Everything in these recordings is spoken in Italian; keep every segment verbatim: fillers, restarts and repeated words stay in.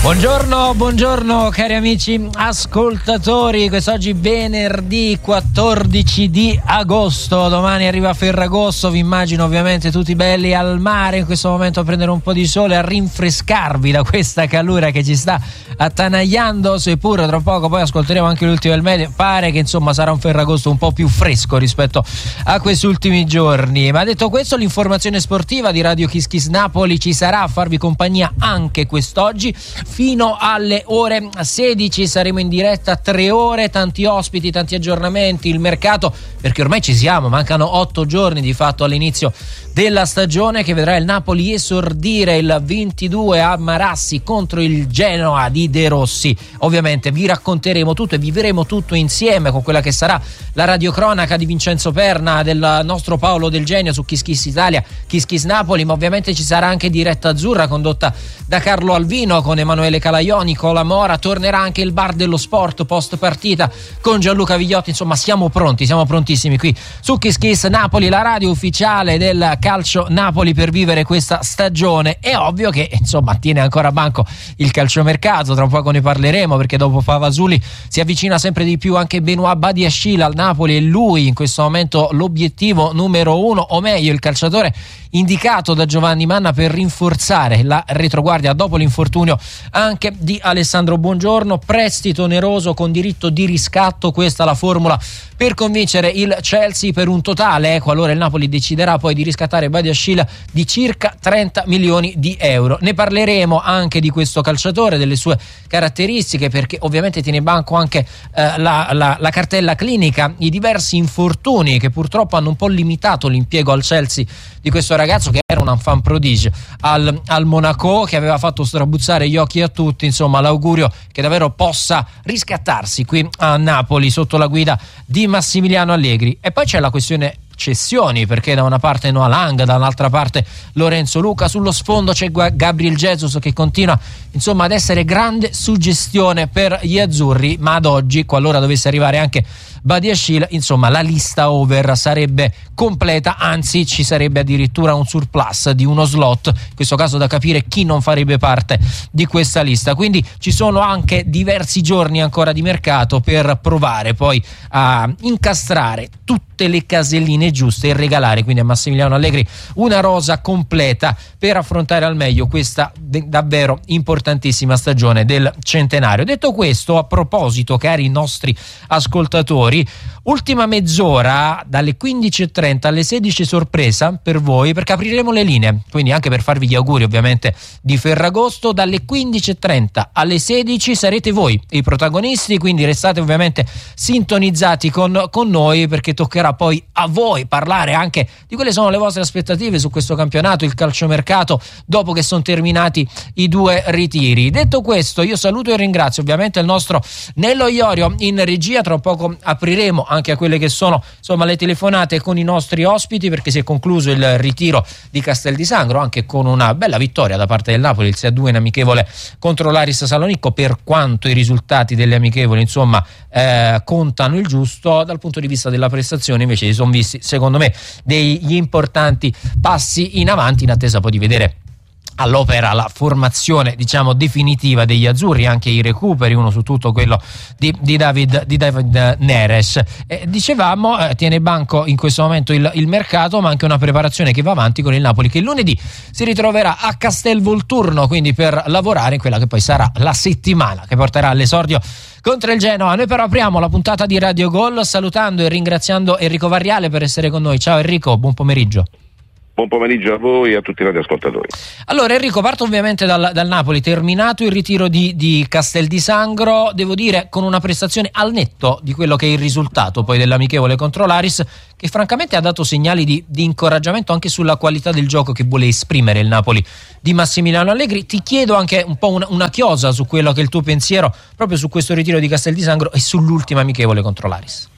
Buongiorno, buongiorno cari amici ascoltatori, quest'oggi venerdì quattordici di agosto, domani arriva Ferragosto, vi immagino ovviamente tutti belli al mare in questo momento a prendere un po' di sole, a rinfrescarvi da questa calura che ci sta attanagliando, seppur tra poco poi ascolteremo anche l'ultimo del medio, pare che insomma sarà un Ferragosto un po' più fresco rispetto a questi ultimi giorni. Ma detto questo, l'informazione sportiva di Radio Kiss Kiss Napoli ci sarà a farvi compagnia anche quest'oggi fino alle ore sedici, saremo in diretta tre ore, tanti ospiti, tanti aggiornamenti, il mercato, perché ormai ci siamo, mancano otto giorni di fatto all'inizio della stagione che vedrà il Napoli esordire il ventidue a Marassi contro il Genoa di De Rossi. Ovviamente vi racconteremo tutto e vivremo tutto insieme con quella che sarà la radiocronaca di Vincenzo Perna, del nostro Paolo Del Genio su Kiss Kiss Italia, Kiss Kiss Napoli, ma ovviamente ci sarà anche diretta azzurra condotta da Carlo Alvino con Emanuele Calaioni, Cola Mora, tornerà anche il bar dello sport post partita con Gianluca Vigliotti. Insomma siamo pronti, siamo prontissimi qui su Kiss Kiss Napoli, la radio ufficiale del calcio Napoli per vivere questa stagione. È ovvio che insomma tiene ancora a banco il calciomercato, tra poco ne parleremo perché dopo Favasuli si avvicina sempre di più anche Benoît Badiashile al Napoli e lui in questo momento l'obiettivo numero uno, o meglio il calciatore indicato da Giovanni Manna per rinforzare la retroguardia dopo l'infortunio anche di Alessandro Buongiorno. Prestito oneroso con diritto di riscatto, questa la formula per convincere il Chelsea per un totale, eh, qualora il Napoli deciderà poi di riscattare Badiashile, di circa trenta milioni di euro. Ne parleremo anche di questo calciatore, delle sue caratteristiche, perché ovviamente tiene in banco anche eh, la, la, la cartella clinica, i diversi infortuni che purtroppo hanno un po' limitato l'impiego al Chelsea di questo ragazzo che era un enfant prodige al, al Monaco, che aveva fatto strabuzzare gli occhi a tutti. Insomma, l'augurio che davvero possa riscattarsi qui a Napoli sotto la guida di Massimiliano Allegri. E poi c'è la questione cessioni, perché da una parte Noah Lang, dall'altra parte Lorenzo Luca, sullo sfondo c'è Gabriel Jesus che continua insomma ad essere grande suggestione per gli azzurri, ma ad oggi, qualora dovesse arrivare anche Badiashile, insomma la lista over sarebbe completa, anzi ci sarebbe addirittura un surplus di uno slot, in questo caso da capire chi non farebbe parte di questa lista. Quindi ci sono anche diversi giorni ancora di mercato per provare poi a incastrare tutte le caselline giuste e regalare quindi a Massimiliano Allegri una rosa completa per affrontare al meglio questa davvero importantissima stagione del centenario. Detto questo, a proposito cari nostri ascoltatori, ultima mezz'ora dalle quindici e trenta alle sedici sorpresa per voi, perché apriremo le linee, quindi anche per farvi gli auguri ovviamente di Ferragosto. Dalle quindici e trenta alle sedici sarete voi i protagonisti, quindi restate ovviamente sintonizzati con, con noi, perché toccherà poi a voi parlare anche di quelle sono le vostre aspettative su questo campionato, il calciomercato dopo che sono terminati i due ritiri. Detto questo, io saluto e ringrazio ovviamente il nostro Nello Iorio in regia. Tra poco apriremo anche a quelle che sono insomma le telefonate con i nostri ospiti, perché si è concluso il ritiro di Castel di Sangro anche con una bella vittoria da parte del Napoli, il sei a due in amichevole contro l'Aris Salonicco, per quanto i risultati delle amichevoli insomma eh, contano il giusto. Dal punto di vista della prestazione invece si sono visti secondo me degli importanti passi in avanti, in attesa poi di vedere all'opera la formazione diciamo definitiva degli azzurri, anche i recuperi, uno su tutto quello di, di David di David Neres. Eh, dicevamo eh, tiene banco in questo momento il, il mercato, ma anche una preparazione che va avanti con il Napoli, che lunedì si ritroverà a Castelvolturno, quindi per lavorare in quella che poi sarà la settimana che porterà all'esordio contro il Genoa. Noi però apriamo la puntata di Radio Gol salutando e ringraziando Enrico Varriale per essere con noi. Ciao Enrico, buon pomeriggio. Buon pomeriggio a voi e a tutti i radioascoltatori. Allora Enrico, parto ovviamente dal, dal Napoli, terminato il ritiro di, di Castel di Sangro, devo dire con una prestazione al netto di quello che è il risultato poi dell'amichevole contro l'Aris, che francamente ha dato segnali di, di incoraggiamento anche sulla qualità del gioco che vuole esprimere il Napoli di Massimiliano Allegri. Ti chiedo anche un po' una, una chiosa su quello che è il tuo pensiero proprio su questo ritiro di Castel di Sangro e sull'ultima amichevole contro l'Aris.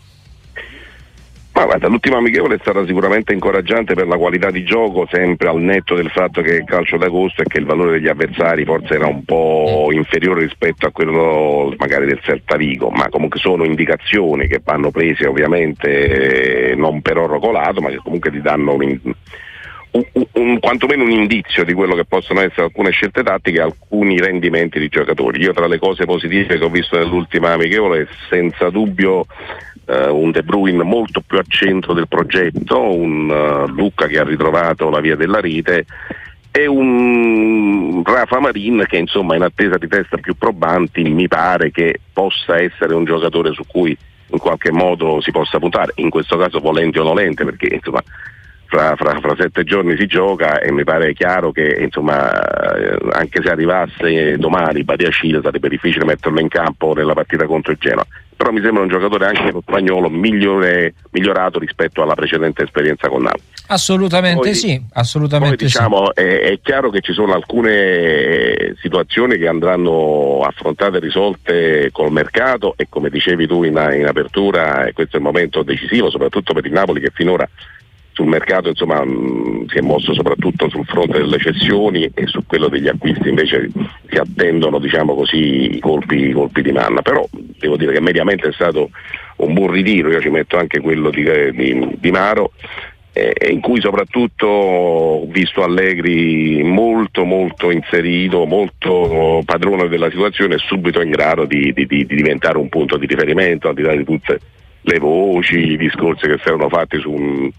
Ma guarda, l'ultima amichevole è stata sicuramente incoraggiante per la qualità di gioco, sempre al netto del fatto che il calcio d'agosto e che il valore degli avversari forse era un po' inferiore rispetto a quello magari del Celta Vigo, ma comunque sono indicazioni che vanno prese ovviamente non per oro colato, ma che comunque ti danno un, un, un, quantomeno un indizio di quello che possono essere alcune scelte tattiche, alcuni rendimenti di giocatori. Io tra le cose positive che ho visto nell'ultima amichevole, senza dubbio uh, un De Bruyne molto più al centro del progetto, un uh, Lucca che ha ritrovato la via della rete e un Rafa Marin che insomma in attesa di test più probanti mi pare che possa essere un giocatore su cui in qualche modo si possa puntare, in questo caso volente o nolente, perché insomma Fra, fra, fra sette giorni si gioca e mi pare chiaro che insomma anche se arrivasse domani Badiashile sarebbe difficile metterlo in campo nella partita contro il Genoa, però mi sembra un giocatore anche lo spagnolo migliore, migliorato rispetto alla precedente esperienza con Napoli. Assolutamente poi, sì, assolutamente poi, diciamo, sì. È, è chiaro che ci sono alcune situazioni che andranno affrontate e risolte col mercato e come dicevi tu in, in apertura, questo è il momento decisivo soprattutto per il Napoli che finora sul mercato insomma mh, si è mosso soprattutto sul fronte delle cessioni e su quello degli acquisti invece si attendono diciamo così i colpi, i colpi di manna, però devo dire che mediamente è stato un buon ritiro, io ci metto anche quello di, di, di Maro eh, in cui soprattutto ho visto Allegri molto molto inserito, molto padrone della situazione e subito in grado di, di, di, di diventare un punto di riferimento al di là di tutte le voci, i discorsi che si erano fatti su un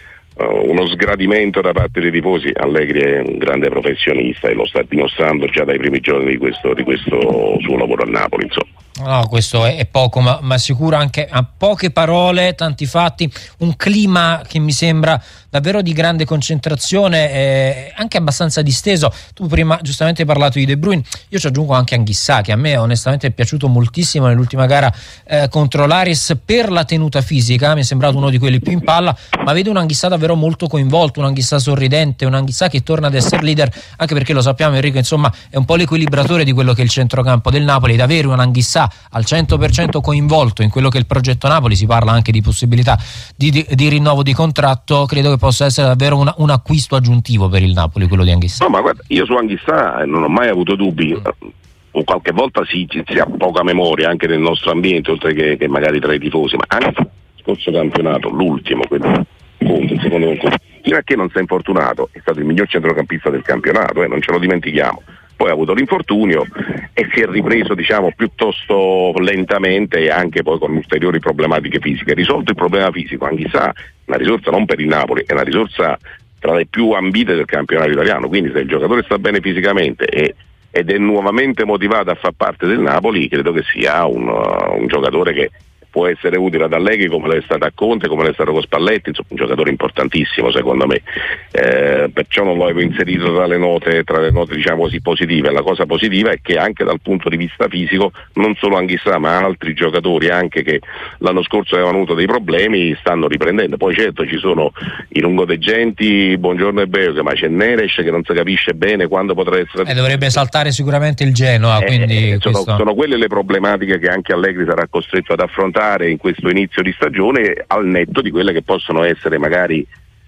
Uh, uno sgradimento da parte dei tifosi. Allegri è un grande professionista e lo sta dimostrando già dai primi giorni di questo, di questo suo lavoro a Napoli, insomma. No, questo è, è poco, ma, ma sicuro anche a poche parole, tanti fatti, un clima che mi sembra davvero di grande concentrazione, eh, anche abbastanza disteso. Tu prima giustamente hai parlato di De Bruyne, io ci aggiungo anche Anghissà, che a me onestamente è piaciuto moltissimo nell'ultima gara eh, contro l'Aris per la tenuta fisica, mi è sembrato uno di quelli più in palla, ma vedo un Anghissà davvero molto coinvolto, un Anghissà sorridente, un Anghissà che torna ad essere leader, anche perché lo sappiamo Enrico, insomma è un po' l'equilibratore di quello che è il centrocampo del Napoli, ed avere un Anghissà al cento per cento coinvolto in quello che è il progetto Napoli, si parla anche di possibilità di, di, di rinnovo di contratto, credo che possa essere davvero una, un acquisto aggiuntivo per il Napoli, quello di Anghissà. No, ma guarda, io su Anghissà non ho mai avuto dubbi, o qualche volta si, si ha poca memoria anche nel nostro ambiente, oltre che, che magari tra i tifosi, ma anche il scorso campionato, l'ultimo, quello conto, il secondo conto, fino a che non si è infortunato, è stato il miglior centrocampista del campionato, eh, non ce lo dimentichiamo. Poi ha avuto l'infortunio e si è ripreso diciamo piuttosto lentamente e anche poi con ulteriori problematiche fisiche. Risolto il problema fisico, Anghissà una risorsa non per il Napoli, è una risorsa tra le più ambite del campionato italiano, quindi se il giocatore sta bene fisicamente e, ed è nuovamente motivato a far parte del Napoli, credo che sia un, uh, un giocatore che può essere utile ad Allegri come l'è stato a Conte, come l'è stato con Spalletti, insomma un giocatore importantissimo secondo me, eh, perciò non lo avevo inserito tra le note, tra le note diciamo così positive. La cosa positiva è che anche dal punto di vista fisico non solo Anghissà ma altri giocatori anche che l'anno scorso avevano avuto dei problemi stanno riprendendo. Poi certo ci sono i lungodeggenti, Buongiorno e Beoche, ma c'è Neres che non si capisce bene quando potrà essere e dovrebbe saltare sicuramente il Genoa, eh, quindi sono, questo... sono quelle le problematiche che anche Allegri sarà costretto ad affrontare in questo inizio di stagione, al netto di quelle che possono essere magari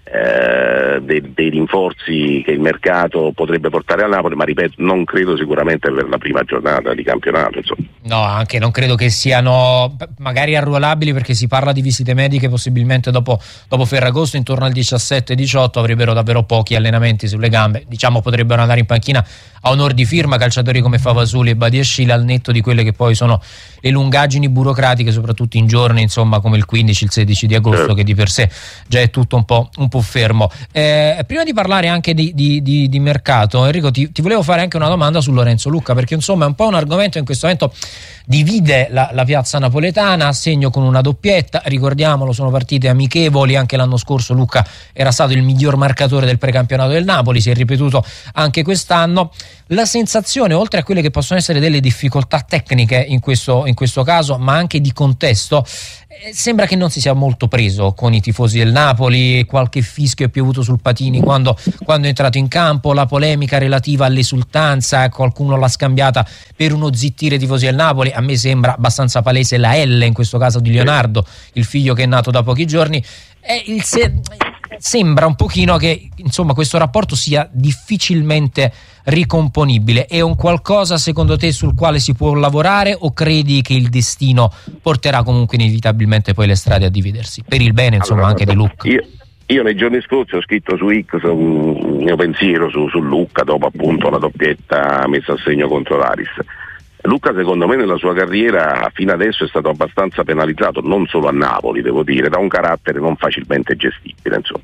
eh, dei, dei rinforzi che il mercato potrebbe portare al Napoli, ma ripeto non credo sicuramente per la prima giornata di campionato, insomma. No, anche non credo che siano magari arruolabili, perché si parla di visite mediche possibilmente dopo, dopo Ferragosto, intorno al diciassette diciotto avrebbero davvero pochi allenamenti sulle gambe, diciamo potrebbero andare in panchina a onor di firma calciatori come Favasuli e Badiashile, al netto di quelle che poi sono le lungaggini burocratiche, soprattutto in giorni insomma come il quindici, il sedici di agosto, che di per sé già è tutto un po', un po' fermo. Eh, prima di parlare anche di, di, di, di mercato, Enrico, ti, ti volevo fare anche una domanda su Lorenzo Lucca, perché insomma è un po' un argomento in questo momento divide la, la piazza napoletana, a segno con una doppietta, ricordiamolo, sono partite amichevoli, anche l'anno scorso Lucca era stato il miglior marcatore del precampionato del Napoli, si è ripetuto anche quest'anno. La sensazione, oltre a quelle che possono essere delle difficoltà tecniche in questo, in questo caso, ma anche di contesto, eh, sembra che non si sia molto preso con i tifosi del Napoli, qualche fischio è piovuto sul Patini quando, quando è entrato in campo, la polemica relativa all'esultanza, qualcuno l'ha scambiata per uno zittire i tifosi del Napoli, a me sembra abbastanza palese la L in questo caso di Leonardo, il figlio che è nato da pochi giorni, e il se- sembra un pochino che insomma questo rapporto sia difficilmente ricomponibile. È un qualcosa secondo te sul quale si può lavorare, o credi che il destino porterà comunque inevitabilmente poi le strade a dividersi per il bene insomma allora, anche di Lucca? Io, Io nei giorni scorsi ho scritto su X un mio pensiero su, su Lucca dopo appunto la doppietta messa a segno contro l'Aris. Lucca secondo me nella sua carriera fino adesso è stato abbastanza penalizzato, non solo a Napoli devo dire, da un carattere non facilmente gestibile, insomma.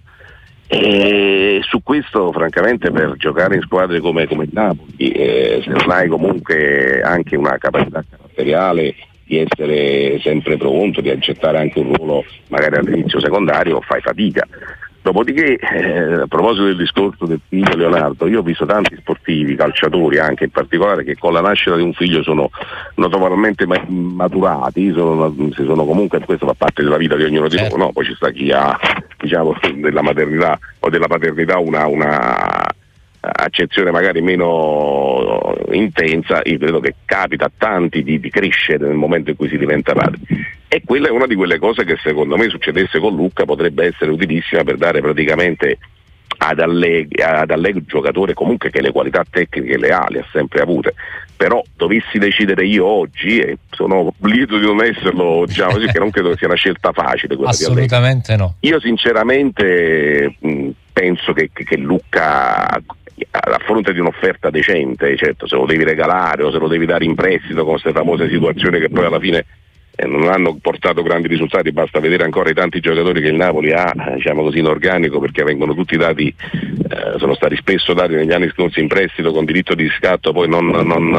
E su questo francamente per giocare in squadre come, come Napoli, eh, se non hai comunque anche una capacità caratteriale di essere sempre pronto, di accettare anche un ruolo magari all'inizio secondario, fai fatica. Dopodiché, eh, a proposito del discorso del figlio Leonardo, io ho visto tanti sportivi, calciatori anche in particolare, che con la nascita di un figlio sono notevolmente maturati, sono, si sono comunque, questo fa parte della vita di ognuno di loro, no? Poi ci sta chi ha, diciamo, della maternità o della paternità una, una accezione magari meno intensa. Io credo che capita a tanti di, di crescere nel momento in cui si diventa padri, e quella è una di quelle cose che secondo me succedesse con Lucca potrebbe essere utilissima per dare praticamente ad Allegri, ad Allegri, giocatore comunque che le qualità tecniche le ha, le ha sempre avute, però dovessi decidere io oggi, e sono lieto di non esserlo già così, che non credo che sia una scelta facile quella assolutamente di no. Io sinceramente mh, penso che, che, che Lucca a fronte di un'offerta decente, certo se lo devi regalare o se lo devi dare in prestito con queste famose situazioni che poi alla fine eh, non hanno portato grandi risultati, basta vedere ancora i tanti giocatori che il Napoli ha, diciamo così, in organico, perché vengono tutti dati, eh, sono stati spesso dati negli anni scorsi in prestito con diritto di riscatto poi non, non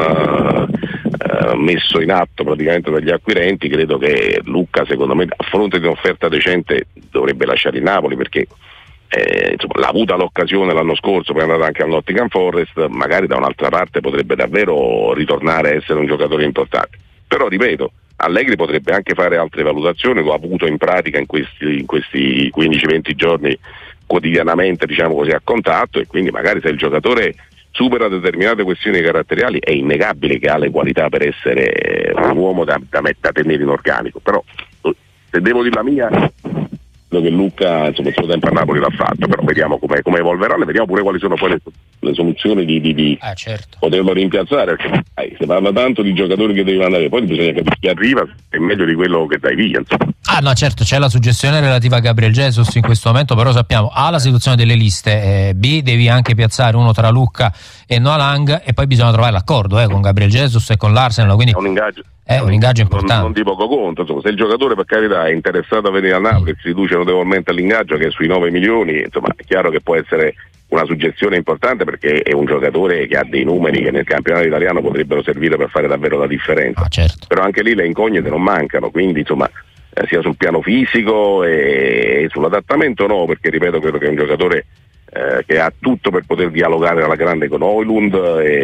eh, messo in atto praticamente dagli acquirenti. Credo che Lucca secondo me a fronte di un'offerta decente dovrebbe lasciare il Napoli, perché Eh, insomma, l'ha avuta l'occasione l'anno scorso, poi è andato anche al Nottingham Forest, magari da un'altra parte potrebbe davvero ritornare a essere un giocatore importante. Però ripeto, Allegri potrebbe anche fare altre valutazioni, l'ho avuto in pratica in questi, in questi quindici venti giorni quotidianamente, diciamo così, a contatto, e quindi magari se il giocatore supera determinate questioni caratteriali è innegabile che ha le qualità per essere un uomo da, da, da tenere in organico. Però se devo dire la mia, che Lucca insomma il suo tempo a Napoli l'ha fatto, però vediamo come, come evolveranno e vediamo pure quali sono poi le, le soluzioni di, di, di ah, certo. poterlo rimpiazzare, perché eh, si parla tanto di giocatori che devi mandare, poi bisogna capire chi arriva è meglio di quello che dai via, insomma. Ah no, certo, c'è la suggestione relativa a Gabriel Jesus in questo momento, però sappiamo A la situazione delle liste, eh, B devi anche piazzare uno tra Lucca e Noah Lang, e poi bisogna trovare l'accordo eh, con Gabriel Jesus e con l'Arsenal, quindi è un ingaggio è un ingaggio importante, non, non di poco conto, insomma. Se il giocatore per carità è interessato a venire a Napoli e si riduce notevolmente all'ingaggio, che è sui nove milioni, insomma è chiaro che può essere una suggestione importante, perché è un giocatore che ha dei numeri che nel campionato italiano potrebbero servire per fare davvero la differenza. ah, certo. Però anche lì le incognite non mancano, quindi insomma eh, sia sul piano fisico e sull'adattamento no, perché ripeto, credo che è un giocatore Eh, che ha tutto per poter dialogare alla grande con Højlund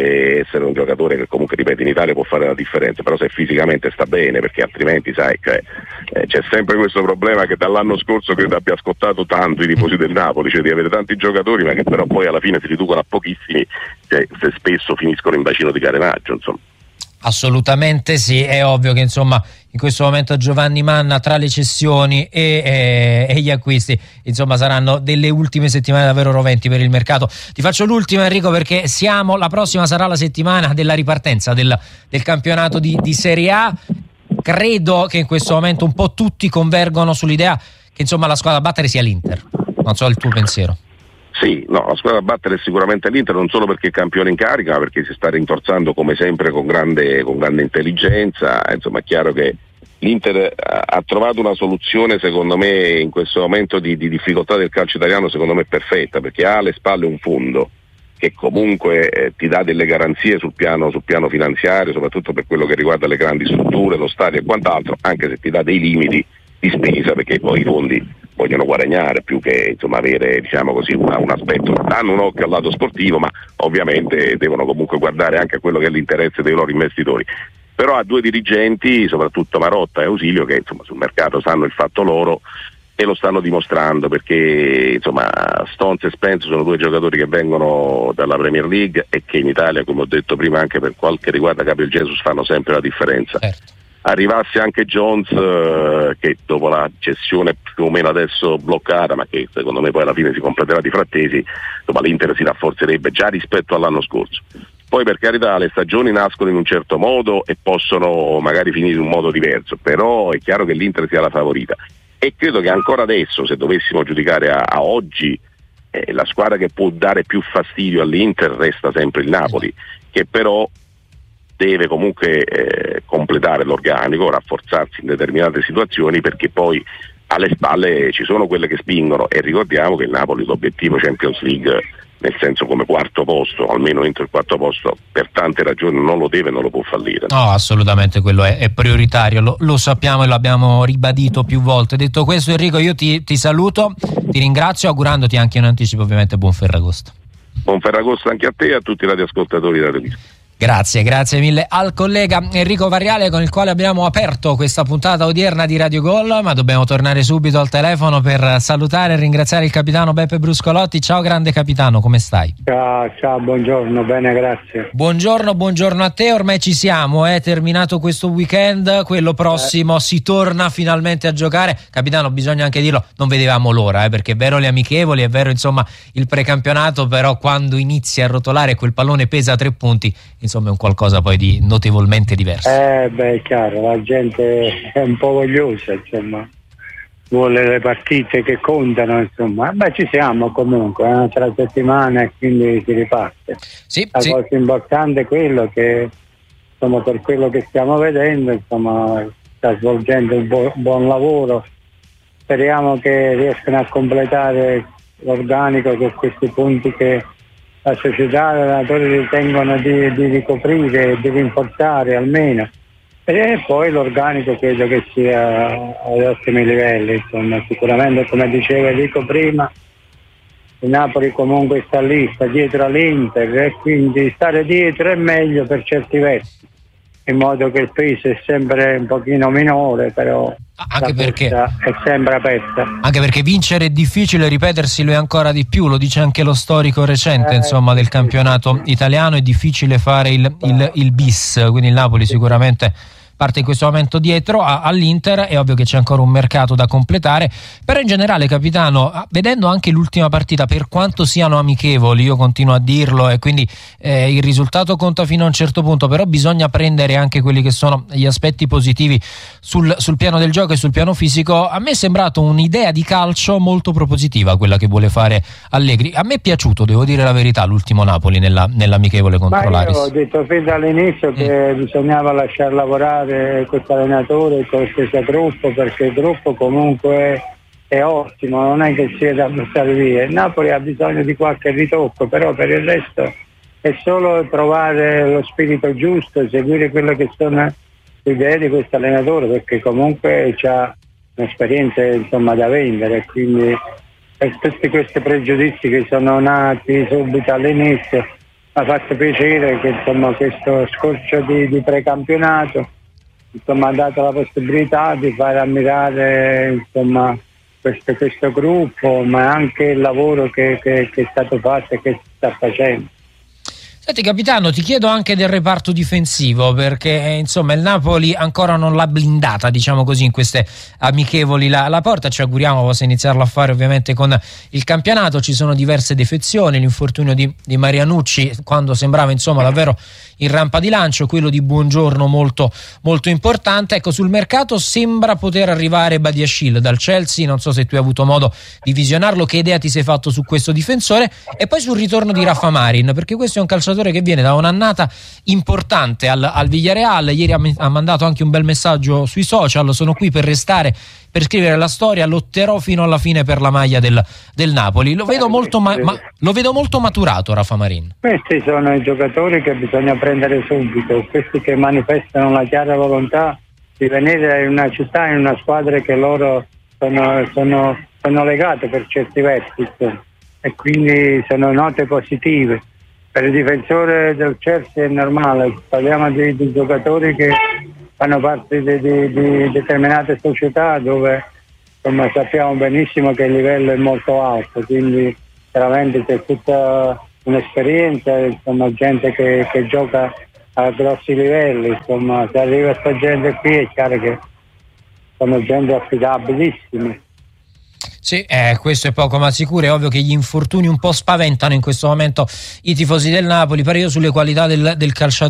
e essere un giocatore che comunque, ripeto, in Italia può fare la differenza, però se fisicamente sta bene, perché altrimenti sai cioè, eh, c'è sempre questo problema che dall'anno scorso credo abbia scottato tanto i tifosi del Napoli, cioè di avere tanti giocatori ma che però poi alla fine si riducono a pochissimi, cioè, se spesso finiscono in bacino di carenaggio, insomma. Assolutamente sì, è ovvio che insomma in questo momento Giovanni Manna tra le cessioni e, e, e gli acquisti insomma saranno delle ultime settimane davvero roventi per il mercato. Ti faccio l'ultima, Enrico, perché siamo, la prossima sarà la settimana della ripartenza del, del campionato di, di Serie A. Credo che in questo momento un po' tutti convergono sull'idea che insomma la squadra da battere sia l'Inter, non so il tuo pensiero. Sì, no, la squadra da battere è sicuramente l'Inter, non solo perché è campione in carica, ma perché si sta rinforzando come sempre con grande, con grande intelligenza. Insomma è chiaro che l'Inter ha trovato una soluzione secondo me in questo momento di, di difficoltà del calcio italiano, secondo me perfetta, perché ha alle spalle un fondo che comunque eh, ti dà delle garanzie sul piano, sul piano finanziario, soprattutto per quello che riguarda le grandi strutture, lo stadio e quant'altro, anche se ti dà dei limiti di spesa, perché poi i fondi vogliono guadagnare più che insomma avere, diciamo così, una, un aspetto, danno un occhio al lato sportivo, ma ovviamente devono comunque guardare anche a quello che è l'interesse dei loro investitori. Però ha due dirigenti, soprattutto Marotta e Ausilio, che insomma sul mercato sanno il fatto loro e lo stanno dimostrando, perché insomma Stones e Spence sono due giocatori che vengono dalla Premier League e che in Italia, come ho detto prima, anche per quel che riguarda Gabriel Jesus, fanno sempre la differenza. Certo. Arrivasse anche Jones, eh, che dopo la cessione più o meno adesso bloccata, ma che secondo me poi alla fine si completerà di Frattesi, insomma l'Inter si rafforzerebbe già rispetto all'anno scorso. Poi per carità le stagioni nascono in un certo modo e possono magari finire in un modo diverso, però è chiaro che l'Inter sia la favorita. e credo che ancora adesso, se dovessimo giudicare a, a oggi, eh, la squadra che può dare più fastidio all'Inter resta sempre il Napoli, che però deve comunque eh, completare l'organico, rafforzarsi in determinate situazioni, perché poi alle spalle ci sono quelle che spingono, e ricordiamo che il Napoli l'obiettivo Champions League, nel senso come quarto posto, almeno entro il quarto posto, per tante ragioni non lo deve, non lo può fallire. No, assolutamente, quello è, è prioritario, lo, lo sappiamo e lo abbiamo ribadito più volte. Detto questo, Enrico, io ti, ti saluto, ti ringrazio, augurandoti anche in anticipo ovviamente buon Ferragosto. Buon Ferragosto anche a te e a tutti i radioascoltatori della televisione. Grazie, grazie mille al collega Enrico Varriale, con il quale abbiamo aperto questa puntata odierna di Radio Gol, ma dobbiamo tornare subito al telefono per salutare e ringraziare il capitano Beppe Bruscolotti. Ciao grande capitano, come stai? Ciao, ciao, buongiorno, bene, grazie. Buongiorno, buongiorno a te, ormai ci siamo, è eh? terminato questo weekend, quello prossimo eh. si torna finalmente a giocare. Capitano, bisogna anche dirlo, non vedevamo l'ora, eh, perché è vero le amichevoli, è vero insomma il precampionato, però quando inizi a rotolare quel pallone pesa tre punti, insomma è un qualcosa poi di notevolmente diverso. Eh beh, è chiaro, la gente è un po' vogliosa, insomma, vuole le partite che contano, insomma. Beh, ci siamo comunque, è un'altra settimana e quindi si riparte. Sì, la sì. cosa importante è quello che, insomma, per quello che stiamo vedendo, insomma, sta svolgendo un bu- buon lavoro. Speriamo che riescano a completare l'organico con questi punti che la società e i allenatori ritengono di, di ricoprire, di rinforzare almeno, e poi l'organico credo che sia ad ottimi livelli, insomma. Sicuramente, come diceva Enrico prima, il Napoli comunque sta lì, sta dietro all'Inter, e quindi stare dietro è meglio per certi versi, in modo che il peso è sempre un pochino minore, però anche perché è sempre aperta. Anche perché vincere è difficile, ripetersi lo è ancora di più, lo dice anche lo storico recente eh, insomma del campionato italiano, è difficile fare il, il, il bis, quindi il Napoli sicuramente parte in questo momento dietro a, all'Inter. È ovvio che c'è ancora un mercato da completare, però in generale, capitano, vedendo anche l'ultima partita, per quanto siano amichevoli, io continuo a dirlo, e quindi eh, il risultato conta fino a un certo punto, però bisogna prendere anche quelli che sono gli aspetti positivi sul, sul piano del gioco e sul piano fisico. A me è sembrato un'idea di calcio molto propositiva quella che vuole fare Allegri. A me è piaciuto, devo dire la verità, l'ultimo Napoli nella, nell'amichevole contro l'Aris. Io ho detto fin dall'inizio mm. che bisognava lasciar lavorare questo allenatore con questo gruppo, perché il gruppo comunque è ottimo, non è che sia da buttare via. Il Napoli ha bisogno di qualche ritocco, però per il resto è solo trovare lo spirito giusto, seguire quelle che sono le idee di questo allenatore, perché comunque ha un'esperienza, insomma, da vendere, quindi per tutti questi pregiudizi che sono nati subito all'inizio mi ha fatto piacere che, insomma, questo scorcio di, di precampionato, insomma, ha dato la possibilità di far ammirare, insomma, questo, questo gruppo, ma anche il lavoro che, che, che è stato fatto e che si sta facendo. Senti capitano, ti chiedo anche del reparto difensivo, perché insomma il Napoli ancora non l'ha blindata, diciamo così, in queste amichevoli la, la porta. Ci auguriamo possa iniziarlo a fare ovviamente con il campionato. Ci sono diverse defezioni, l'infortunio di, di Marianucci quando sembrava insomma davvero in rampa di lancio, quello di Buongiorno molto, molto importante. Ecco, sul mercato sembra poter arrivare Badiashile dal Chelsea, non so se tu hai avuto modo di visionarlo, che idea ti sei fatto su questo difensore, e poi sul ritorno di Rafa Marin, perché questo è un calciatore che viene da un'annata importante al, al Villarreal. Ieri ha, ha mandato anche un bel messaggio sui social: sono qui per restare, per scrivere la storia, lotterò fino alla fine per la maglia del, del Napoli. Lo vedo molto ma, ma, lo vedo molto maturato Rafa Marin. Questi sono i giocatori che bisogna prendere subito, questi che manifestano la chiara volontà di venire in una città, in una squadra che loro sono, sono, sono legate per certi versi, e quindi sono note positive. Per il difensore del Chelsea è normale, parliamo di, di giocatori che fanno parte di, di, di determinate società dove, insomma, sappiamo benissimo che il livello è molto alto, quindi veramente c'è tutta un'esperienza, insomma, gente che, che gioca a grossi livelli, insomma, se arriva questa gente qui è chiaro che sono gente affidabilissime. Sì, eh, questo è poco ma sicuro. È ovvio che gli infortuni un po' spaventano in questo momento i tifosi del Napoli, però io sulle qualità del, del calciatore